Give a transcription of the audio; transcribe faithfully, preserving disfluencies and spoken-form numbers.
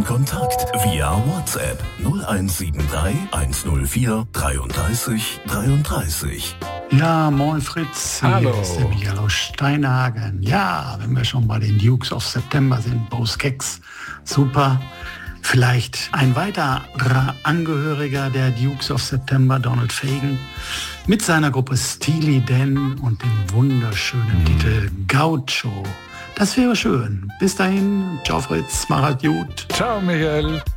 Kontakt via WhatsApp null eins sieben drei eins null vier dreiunddreißig dreiunddreißig. Ja, moin Fritz, Hallo. hier ist der Michael aus Steinhagen. Ja, wenn wir schon bei den Dukes of September sind, Bo Skaggs, super. Vielleicht ein weiterer Angehöriger der Dukes of September, Donald Fagen, mit seiner Gruppe Steely Dan und dem wunderschönen mhm. Titel Gaucho. Das wäre schön. Bis dahin, ciao Fritz, mach halt gut. Ciao Michael.